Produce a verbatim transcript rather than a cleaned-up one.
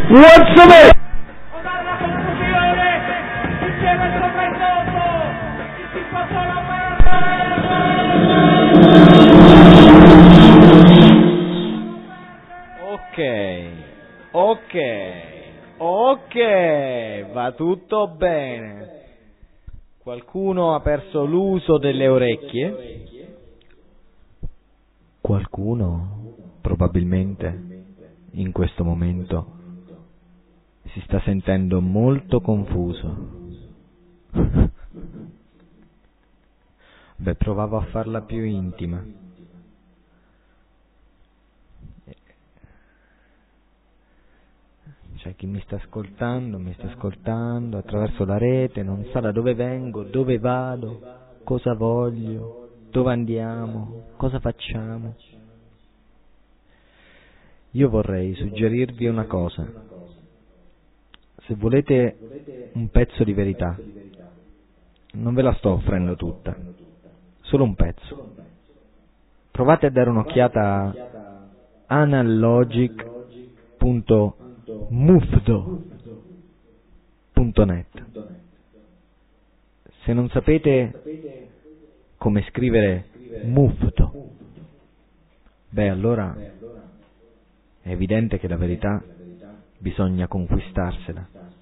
What's the name? La confusione, insieme al soprannome, il tipo solo Ok, ok, ok, va tutto bene. Qualcuno ha perso l'uso delle orecchie? Qualcuno, probabilmente, in questo momento si sta sentendo molto confuso. Beh, provavo a farla più intima. C'è chi mi sta ascoltando, mi sta ascoltando attraverso la rete, non sa da dove vengo, dove vado, cosa voglio, dove andiamo, cosa facciamo. Io vorrei suggerirvi una cosa. Se volete un pezzo di verità, non ve la sto offrendo tutta, solo un pezzo. Provate a dare un'occhiata a analogic punto mufdo punto net. Se non sapete come scrivere mufdo, beh, allora è evidente che la verità bisogna conquistarsela.